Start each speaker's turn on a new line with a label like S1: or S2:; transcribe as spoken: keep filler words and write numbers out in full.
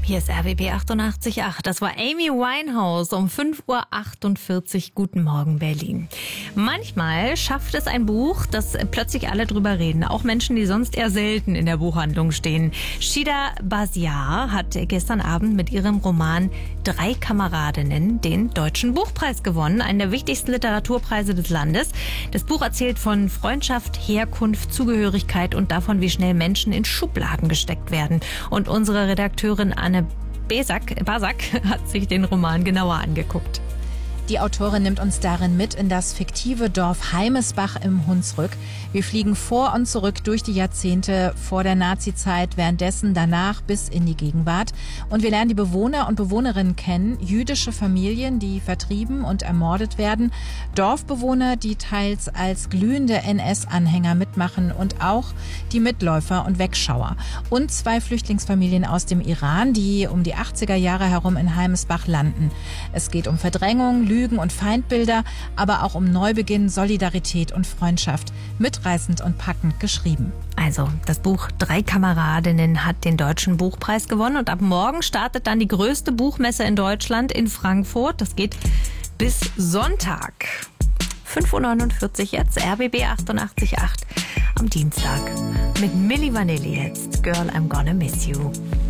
S1: Hier ist R B B achtundachtzig Komma acht. Das war Amy Winehouse um fünf Uhr achtundvierzig. Guten Morgen, Berlin. Manchmal schafft es ein Buch, dass plötzlich alle drüber reden. Auch Menschen, die sonst eher selten in der Buchhandlung stehen. Shida Baziar hat gestern Abend mit ihrem Roman Drei Kameradinnen den Deutschen Buchpreis gewonnen. Einen der wichtigsten Literaturpreise des Landes. Das Buch erzählt von Freundschaft, Herkunft, Zugehörigkeit und davon, wie schnell Menschen in Schubladen gesteckt werden. Und unsere Redakteurin Anne Besak, Basak hat sich den Roman genauer angeguckt.
S2: Die Autorin nimmt uns darin mit in das fiktive Dorf Heimesbach im Hunsrück. Wir fliegen vor und zurück durch die Jahrzehnte vor der Nazizeit, währenddessen, danach bis in die Gegenwart. Und wir lernen die Bewohner und Bewohnerinnen kennen, jüdische Familien, die vertrieben und ermordet werden, Dorfbewohner, die teils als glühende N S-Anhänger mitmachen und auch die Mitläufer und Wegschauer. Und zwei Flüchtlingsfamilien aus dem Iran, die um die achtziger Jahre herum in Heimesbach landen. Es geht um Verdrängung, Lügen und Feindbilder, aber auch um Neubeginn, Solidarität und Freundschaft. Mitreißend und packend geschrieben.
S1: Also, das Buch Drei Kameradinnen hat den Deutschen Buchpreis gewonnen und ab morgen startet dann die größte Buchmesse in Deutschland in Frankfurt. Das geht bis Sonntag. fünf Uhr neunundvierzig jetzt, R B B achtundachtzig Komma acht am Dienstag. Mit Milli Vanilli jetzt, Girl, I'm Gonna Miss You.